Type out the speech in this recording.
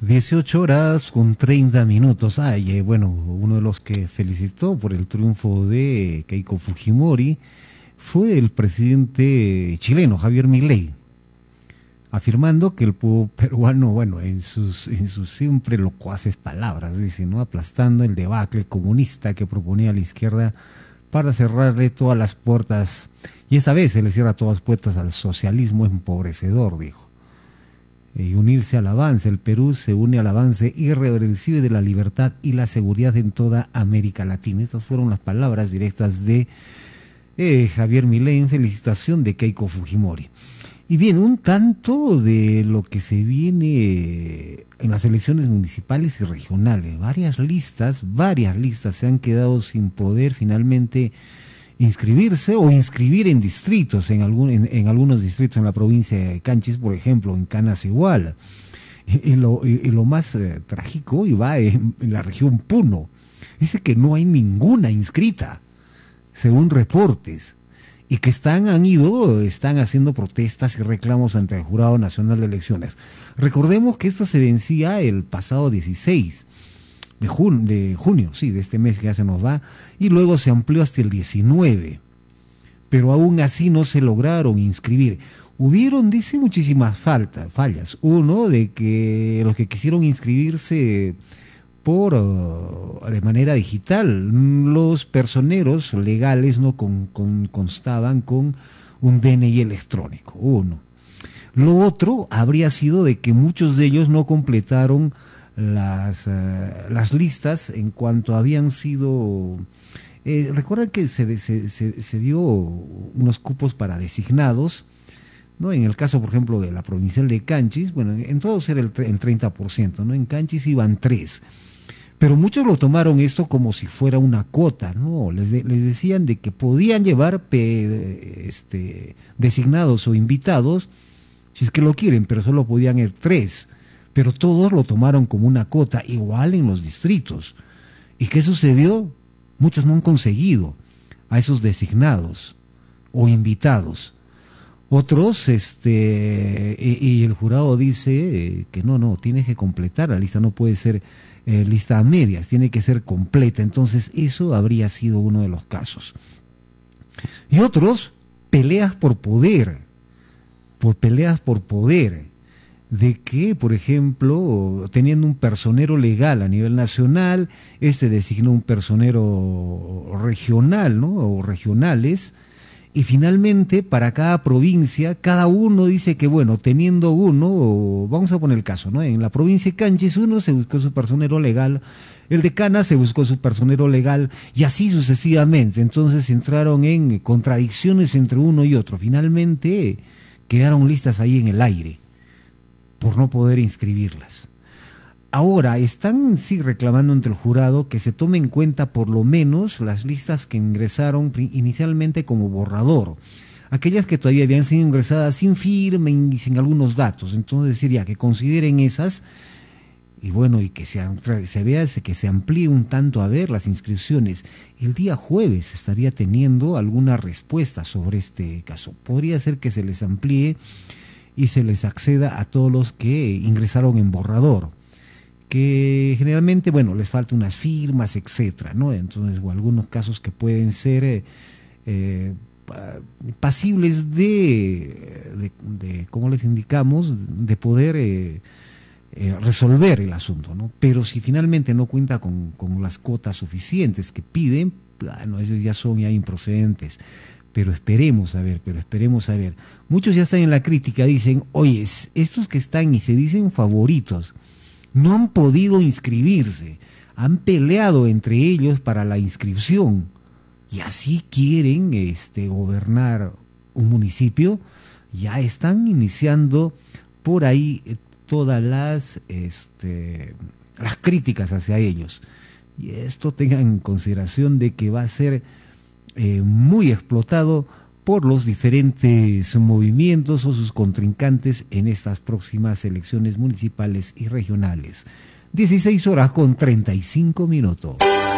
18:30. Bueno, uno de los que felicitó por el triunfo de Keiko Fujimori fue el presidente chileno, Javier Milei, afirmando que el pueblo peruano, bueno, en sus siempre locuaces palabras, dice, ¿no?, aplastando el debacle comunista que proponía la izquierda para cerrarle todas las puertas, y esta vez se le cierra todas las puertas al socialismo empobrecedor, dijo. Y unirse al avance, el Perú se une al avance irreversible de la libertad y la seguridad en toda América Latina. Estas fueron las palabras directas de Javier Milei en felicitación de Keiko Fujimori. Y bien, un tanto de lo que se viene en las elecciones municipales y regionales. Varias listas se han quedado sin poder finalmente inscribirse o inscribir en distritos, en algunos distritos en la provincia de Canchis, por ejemplo, en Canas igual. Y lo más trágico va en la región Puno. Dice que no hay ninguna inscrita, según reportes, y que están haciendo protestas y reclamos ante el Jurado Nacional de Elecciones. Recordemos que esto se vencía el pasado 16 de junio, de este mes que ya se nos va, y luego se amplió hasta el 19, pero aún así no se lograron inscribir. Hubieron, dice, muchísimas fallas. Uno, de que los que quisieron inscribirse de manera digital, los personeros legales no constaban con un DNI electrónico, uno. Lo otro habría sido de que muchos de ellos no completaron las listas en cuanto habían sido... recuerdan que se dio unos cupos para designados, ¿no? En el caso, por ejemplo, de la provincial de Canchis, bueno, en todos era el 30%, ¿no? En Canchis iban 3. Pero muchos lo tomaron esto como si fuera una cuota, ¿no? Les decían de que podían llevar designados o invitados, si es que lo quieren, pero solo podían ir 3. Pero todos lo tomaron como una cuota, igual en los distritos. ¿Y qué sucedió? Muchos no han conseguido a esos designados o invitados. Otros, y el jurado dice que no, tienes que completar la lista, no puede ser lista a medias, tiene que ser completa. Entonces eso habría sido uno de los casos. Y otros, peleas por poder, de que, por ejemplo, teniendo un personero legal a nivel nacional, designó un personero regional, ¿no?, o regionales, y finalmente para cada provincia, cada uno dice que, bueno, teniendo uno, vamos a poner el caso, ¿no?, en la provincia de Canchis uno se buscó su personero legal, el de Canas se buscó su personero legal, y así sucesivamente. Entonces entraron en contradicciones entre uno y otro. Finalmente quedaron listas ahí en el aire por no poder inscribirlas. Ahora están reclamando ante el jurado que se tome en cuenta por lo menos las listas que ingresaron inicialmente como borrador, aquellas que todavía habían sido ingresadas sin firma y sin algunos datos. Entonces sería que consideren esas, y bueno, y que que se amplíe un tanto a ver las inscripciones. El día jueves estaría teniendo alguna respuesta sobre este caso. Podría ser que se les amplíe y se les acceda a todos los que ingresaron en borrador, que generalmente, bueno, les falta unas firmas, etcétera, ¿no? Entonces, o algunos casos que pueden ser pasibles de, como les indicamos, de poder resolver el asunto, ¿no? Pero si finalmente no cuenta con las cuotas suficientes que piden, bueno, ellos ya improcedentes. Pero esperemos a ver. Muchos ya están en la crítica, dicen, oye, estos que están y se dicen favoritos, no han podido inscribirse, han peleado entre ellos para la inscripción, y así quieren gobernar un municipio. Ya están iniciando por ahí todas las críticas hacia ellos. Y esto tengan en consideración de que va a ser muy explotado por los diferentes movimientos o sus contrincantes en estas próximas elecciones municipales y regionales. 16:35.